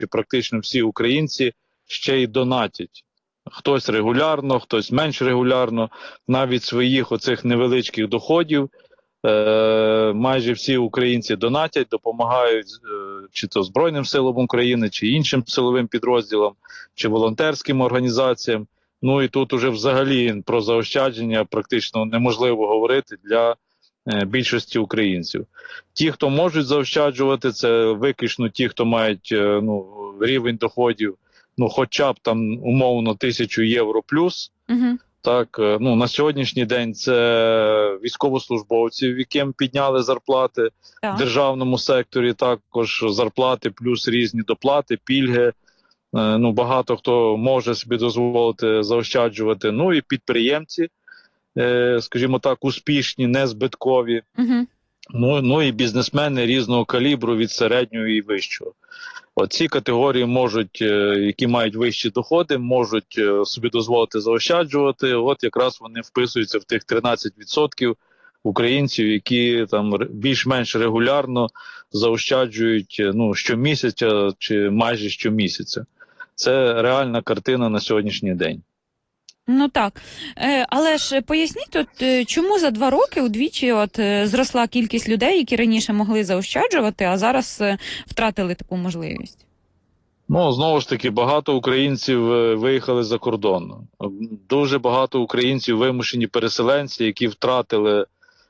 практично всі українці ще й донатять. Хтось регулярно, хтось менш регулярно, навіть своїх оцих невеличких доходів. Майже всі українці донатять, допомагають чи то Збройним силам України, чи іншим силовим підрозділам, чи волонтерським організаціям. Ну і тут уже взагалі про заощадження практично неможливо говорити для більшості українців. Ті, хто можуть заощаджувати, це виключно ті, хто мають рівень доходів, хоча б там умовно 1000 євро плюс. Так, на сьогоднішній день це військовослужбовців, яким підняли зарплати в державному секторі, також зарплати плюс різні доплати, пільги. Багато хто може собі дозволити заощаджувати. Ну і підприємці, скажімо так, успішні, незбиткові. Ну і бізнесмени різного калібру від середнього і вищого. Оці категорії можуть, які мають вищі доходи, можуть собі дозволити заощаджувати. От якраз вони вписуються в тих 13% українців, які там більш-менш регулярно заощаджують щомісяця чи майже щомісяця. Це реальна картина на сьогоднішній день. Ну так, але ж поясніть, чому за 2 роки удвічі зросла кількість людей, які раніше могли заощаджувати, а зараз втратили таку можливість? Знову ж таки, багато українців виїхали за кордон. Дуже багато українців вимушені переселенці, які втратили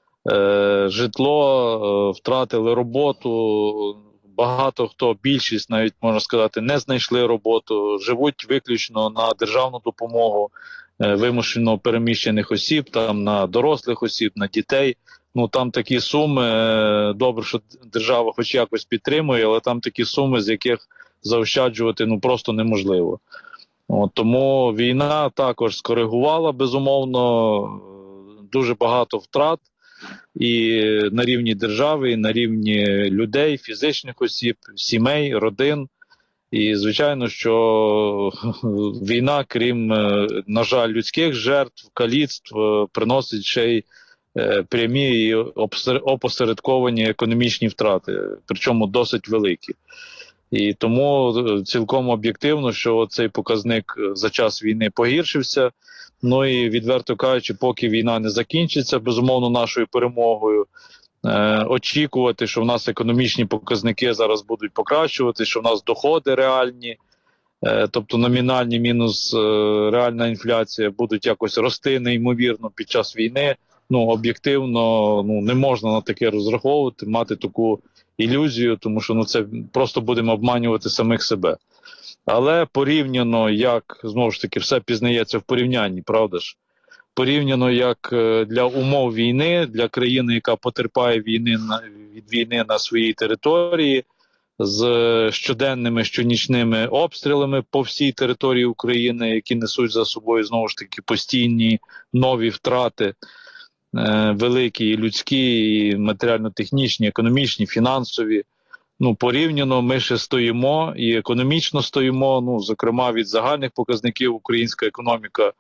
житло, втратили роботу. Багато хто, більшість навіть, можна сказати, не знайшли роботу, живуть виключно на державну допомогу вимушено переміщених осіб, там на дорослих осіб, на дітей. Там такі суми, добре, що держава хоч якось підтримує, але там такі суми, з яких заощаджувати просто неможливо. Тому війна також скоригувала, безумовно, дуже багато втрат і на рівні держави, і на рівні людей, фізичних осіб, сімей, родин. І, звичайно, що війна, крім, на жаль, людських жертв, каліцтв, приносить ще й прямі і опосередковані економічні втрати, причому досить великі. І тому цілком об'єктивно, що цей показник за час війни погіршився. Ну і, відверто кажучи, поки війна не закінчиться, безумовно, нашою перемогою, очікувати, що в нас економічні показники зараз будуть покращувати, що в нас доходи реальні, тобто номінальні мінус реальна інфляція будуть якось рости неймовірно під час війни. Об'єктивно, не можна на таке розраховувати, мати таку ілюзію, тому що це просто будемо обманювати самих себе. Але порівняно, як, знову ж таки, все пізнається в порівнянні, правда ж? Порівняно як для умов війни, для країни, яка потерпає від війни на своїй території, з щоденними, щонічними обстрілами по всій території України, які несуть за собою, знову ж таки, постійні нові втрати, великі і людські, і матеріально-технічні, економічні, фінансові. Порівняно ми ще стоїмо і економічно стоїмо, зокрема від загальних показників українська економіка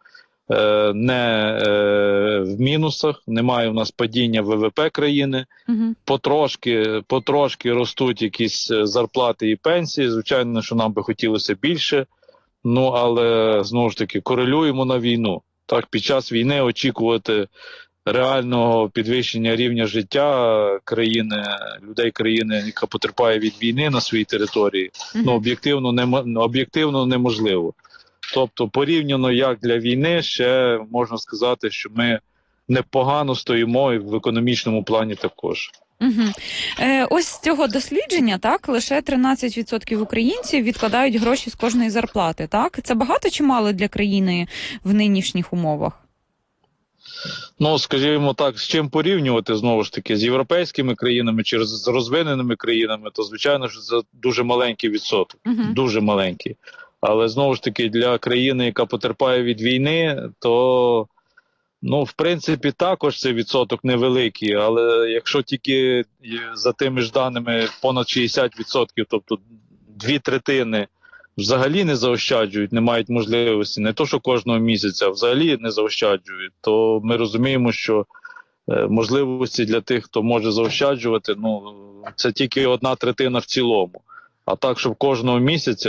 не в мінусах, немає у нас падіння ВВП країни, потрошки ростуть якісь зарплати і пенсії, звичайно, що нам би хотілося більше, але, знову ж таки, корелюємо на війну. Так, під час війни очікувати реального підвищення рівня життя країни, людей країни, яка потерпає від війни на своїй території, об'єктивно неможливо. Тобто, порівняно як для війни, ще можна сказати, що ми непогано стоїмо і в економічному плані також. Ось з цього дослідження, лише 13% українців відкладають гроші з кожної зарплати, так? Це багато чи мало для країни в нинішніх умовах? Скажімо так, з чим порівнювати, знову ж таки, з європейськими країнами чи з розвиненими країнами, то, звичайно, що це дуже маленький відсоток, дуже маленький. Але, знову ж таки, для країни, яка потерпає від війни, то, в принципі, також цей відсоток невеликий. Але якщо тільки за тими ж даними понад 60%, тобто 2/3 взагалі не заощаджують, не мають можливості, не то що кожного місяця, а взагалі не заощаджують, то ми розуміємо, що можливості для тих, хто може заощаджувати, це тільки 1/3 в цілому. А так, щоб кожного місяця